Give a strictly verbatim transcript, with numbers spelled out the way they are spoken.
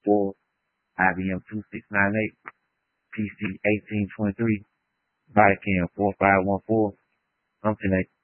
four, I B M two six nine eight, P C eighteen twenty-three, body cam four five one four. I'm today.